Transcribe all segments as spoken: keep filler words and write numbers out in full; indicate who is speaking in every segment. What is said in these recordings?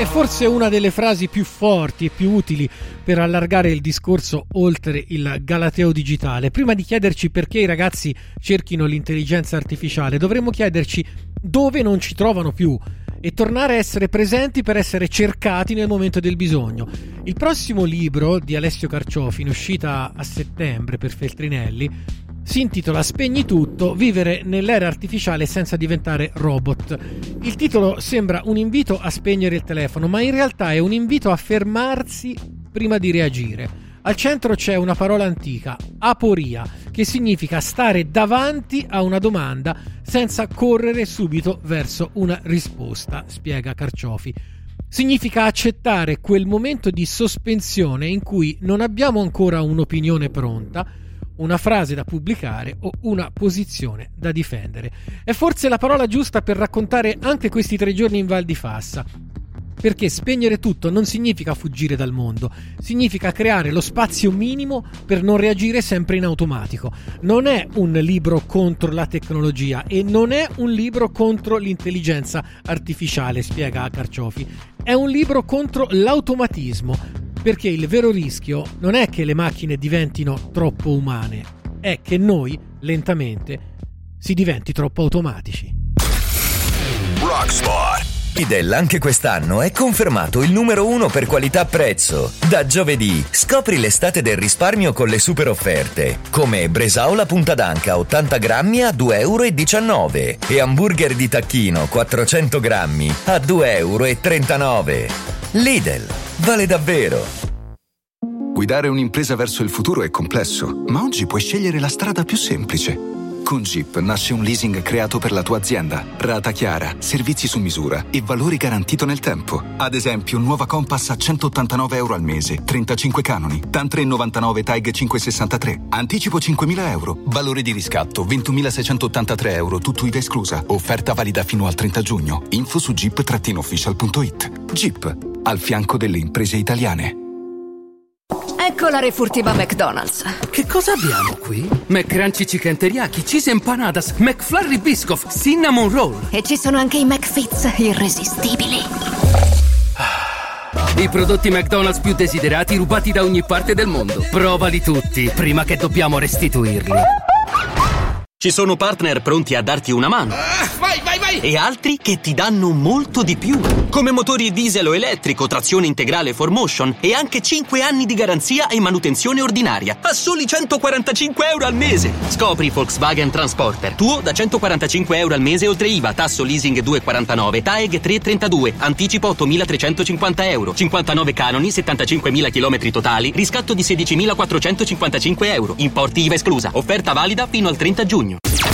Speaker 1: è forse una delle frasi più forti e più utili per allargare il discorso oltre il galateo digitale. Prima di chiederci perché i ragazzi cerchino l'intelligenza artificiale, dovremmo chiederci dove non ci trovano più e tornare a essere presenti per essere cercati nel momento del bisogno. Il prossimo libro di Alessio Carciofi, in uscita a settembre per Feltrinelli, si intitola Spegni tutto, vivere nell'era artificiale senza diventare robot. Il titolo sembra un invito a spegnere il telefono, ma in realtà è un invito a fermarsi prima di reagire. Al centro c'è una parola antica, aporia, che significa stare davanti a una domanda senza correre subito verso una risposta, spiega Carciofi. Significa accettare quel momento di sospensione in cui non abbiamo ancora un'opinione pronta, una frase da pubblicare o una posizione da difendere. È forse la parola giusta per raccontare anche questi tre giorni in Val di Fassa, perché spegnere tutto non significa fuggire dal mondo, significa creare lo spazio minimo per non reagire sempre in automatico. Non è un libro contro la tecnologia e non è un libro contro l'intelligenza artificiale, spiega Carciofi. È un libro contro l'automatismo, perché il vero rischio non è che le macchine diventino troppo umane, è che noi, lentamente, si diventi troppo automatici.
Speaker 2: Rockspot. Lidl anche quest'anno è confermato il numero uno per qualità-prezzo. Da giovedì scopri l'estate del risparmio con le super offerte, come bresaola punta d'anca ottanta grammi a due e diciannove euro e hamburger di tacchino quattrocento grammi a due e trentanove euro. Lidl, vale davvero.
Speaker 3: Guidare un'impresa verso il futuro è complesso, ma oggi puoi scegliere la strada più semplice. Con Jeep nasce un leasing creato per la tua azienda. Rata chiara, servizi su misura e valori garantito nel tempo. Ad esempio, nuova Compass a centottantanove euro al mese, trentacinque canoni, T A N tre virgola novantanove T A G cinquecentosessantatré, anticipo cinquemila euro, valore di riscatto ventumilaseicentottantatré euro, tutto I V A esclusa. Offerta valida fino al trenta giugno. Info su jeep official punto it. Jeep, al fianco delle imprese italiane.
Speaker 4: Ecco la refurtiva McDonald's.
Speaker 5: Che cosa abbiamo qui? McCrunchy Chicken Teriyaki, Cheese Empanadas, McFlurry Biscoff, Cinnamon Roll.
Speaker 4: E ci sono anche i McFits irresistibili.
Speaker 5: I prodotti McDonald's più desiderati rubati da ogni parte del mondo. Provali tutti, prima che dobbiamo restituirli.
Speaker 6: Ci sono partner pronti a darti una mano.
Speaker 7: Ah, vai, vai, vai!
Speaker 6: E altri che ti danno molto di più. Come motori diesel o elettrico, trazione integrale four motion e anche cinque anni di garanzia e manutenzione ordinaria a soli centoquarantacinque euro al mese. Scopri Volkswagen Transporter, tuo da centoquarantacinque euro al mese oltre I V A, tasso leasing due virgola quarantanove, T A E G tre virgola trentadue, anticipo ottomilatrecentocinquanta euro, cinquantanove canoni, settantacinquemila chilometri totali, riscatto di sedicimilaquattrocentocinquantacinque euro, importi I V A esclusa, offerta valida fino al trenta giugno.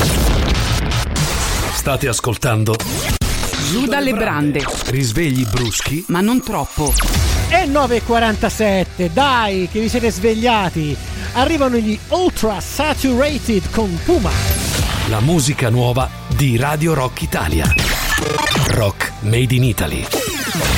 Speaker 8: State ascoltando
Speaker 9: Giù dalle brande.
Speaker 8: Risvegli bruschi,
Speaker 9: ma non troppo.
Speaker 1: È nove e quarantasette, dai che vi siete svegliati. Arrivano gli Ultra Saturated con Puma.
Speaker 8: La musica nuova di Radio Rock Italia. Rock Made in Italy.